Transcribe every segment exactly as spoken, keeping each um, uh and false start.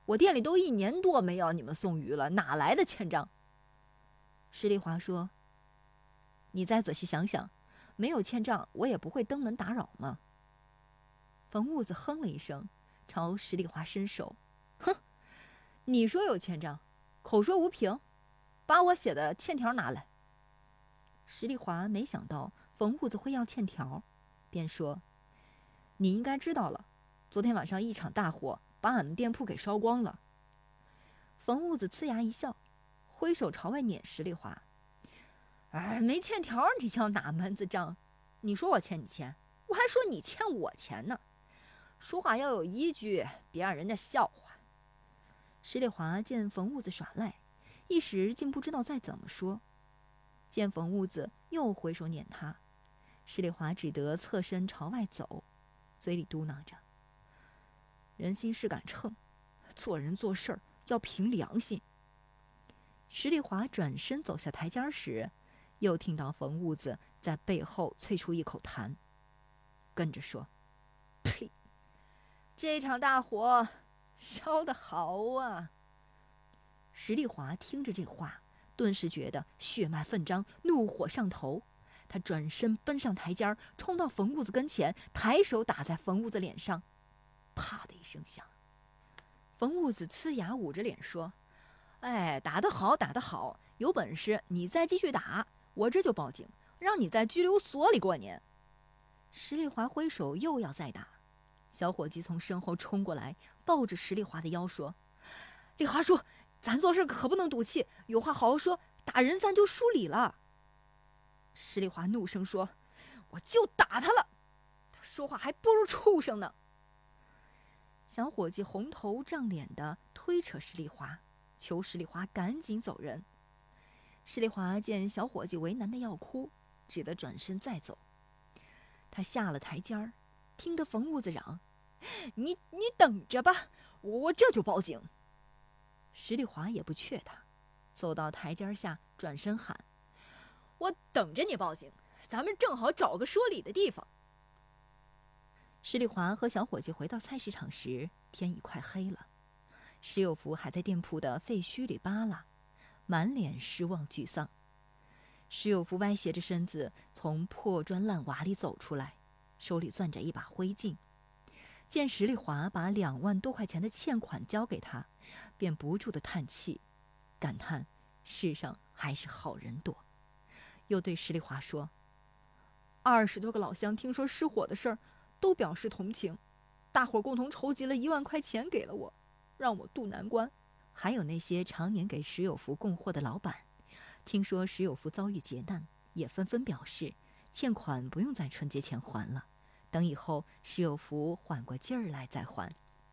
我店里都一年多没要你们送鱼了，哪来的欠账？”石丽华说：“你再仔细想想，没有欠账，我也不会登门打扰嘛。”冯兀子哼了一声，朝石丽华伸手：“哼，你说有欠账，口说无凭，把我写的欠条拿来。”石丽华没想到冯兀子会要欠条，便说：“你应该知道了，昨天晚上一场大火把俺们店铺给烧光了。”冯兀子呲牙一笑，挥手朝外撵石丽华：“哎，没欠条你要哪门子账？你说我欠你钱，我还说你欠我钱呢。说话要有依据，别让人家笑话。”石丽华见冯兀子耍赖，一时竟不知道再怎么说。见冯兀子又挥手撵他，石丽华只得侧身朝外走，嘴里嘟囔着：“人心是杆秤，做人做事儿要凭良心。”石丽华转身走下台阶时，又听到冯兀子在背后啐出一口痰，跟着说：“呸！这场大火烧得好啊！”石丽华听着这话，顿时觉得血脉奋张，怒火上头。他转身奔上台阶，冲到冯兀子跟前，抬手打在冯兀子脸上，啪的一声响。冯兀子呲牙捂着脸说：“哎，打得好，打得好！有本事你再继续打，我这就报警，让你在拘留所里过年。”石丽华挥手又要再打，小伙计从身后冲过来，抱着石丽华的腰说：“丽华叔，咱做事可不能赌气，有话好好说，打人咱就输理了。”石丽华怒声说：“我就打他了，他说话还不如畜生呢。”小伙计红头胀脸的推扯石丽华，求石丽华赶紧走人。石丽华见小伙计为难的要哭，只得转身再走。他下了台阶儿，听得冯兀子嚷：“你你等着吧，我我这就报警。”石丽华也不怯他，走到台阶下，转身喊：“我等着你报警，咱们正好找个说理的地方。”石丽华和小伙计回到菜市场时，天已快黑了。石有福还在店铺的废墟里扒拉，满脸失望沮丧。石有福歪斜着身子从破砖烂瓦里走出来，手里攥着一把灰烬。见石丽华把两万多块钱的欠款交给他，便不住地叹气，感叹世上还是好人多。又对石丽华说：“二十多个老乡听说失火的事儿，都表示同情，大伙共同筹集了一万块钱给了我，让我渡难关。还有那些常年给石有福供货的老板，听说石有福遭遇劫难，也纷纷表示欠款不用在春节前还了，等以后石有福缓过劲儿来再还。”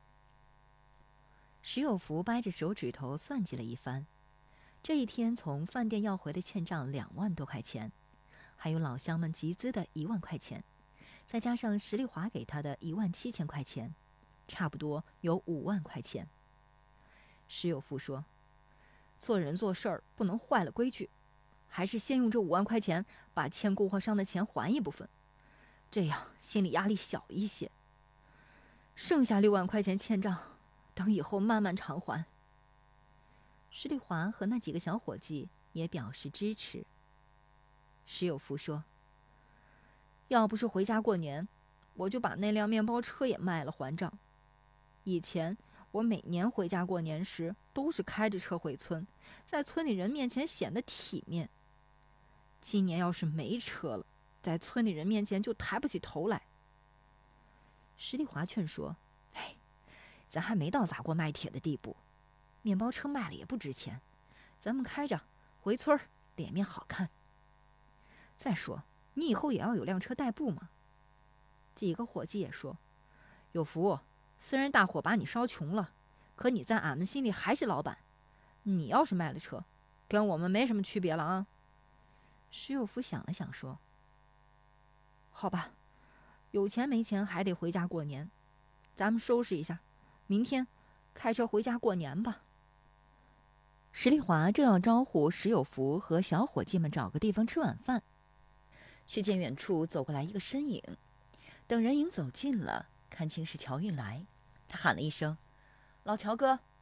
石有福掰着手指头算计了一番，这一天从饭店要回的欠账两万多块钱，还有老乡们集资的一万块钱，再加上石丽华给他的一万七千块钱，差不多有五万块钱。石有福说：“做人做事儿不能坏了规矩，还是先用这五万块钱把欠供货商的钱还一部分，这样心理压力小一些。剩下六万块钱欠账，等以后慢慢偿还。”石丽华和那几个小伙计也表示支持。石有福说：“要不是回家过年，我就把那辆面包车也卖了还账。以前我每年回家过年时都是开着车回村，在村里人面前显得体面。今年要是没车了，在村里人面前就抬不起头来。”石丽华劝说：“哎，咱还没到砸锅卖铁的地步，面包车卖了也不值钱，咱们开着回村儿，脸面好看。再说你以后也要有辆车代步嘛。”几个伙计也说：“有福，虽然大火把你烧穷了，可你在俺们心里还是老板，你要是卖了车，跟我们没什么区别了啊。”石有福想了想说：“好吧，有钱没钱还得回家过年，咱们收拾一下，明天开车回家过年吧。”石丽华正要招呼石有福和小伙计们找个地方吃晚饭，却见远处走过来一个身影。等人影走近了，看清是乔运来，他喊了一声：“老乔哥。”